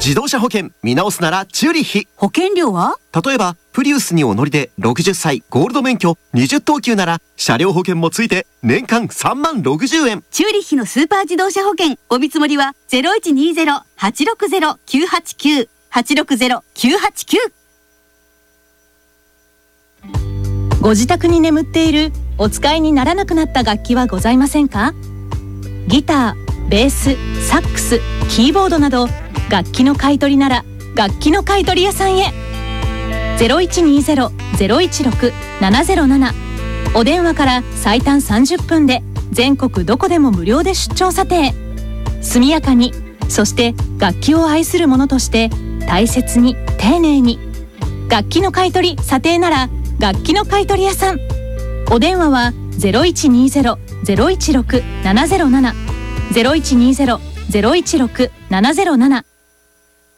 自動車保険見直すならチューリッヒ。 保険料は？ 例えばプリウスにお乗りで60歳ゴールド免許20等級なら車両保険もついて年間3万60円。 チューリッヒのスーパー自動車保険お見積もりは 0120-860-989 860-989。 ご自宅に眠っているお使いにならなくなった楽器はございませんか？ギター、ベース、サックス、キーボードなど楽器の買い取りなら楽器の買い取り屋さんへ。 0120-016-707 お電話から最短30分で全国どこでも無料で出張査定。速やかに、そして楽器を愛する者として大切に丁寧に。楽器の買い取り査定なら楽器の買い取り屋さん。お電話は 0120-016-707 0120-016-707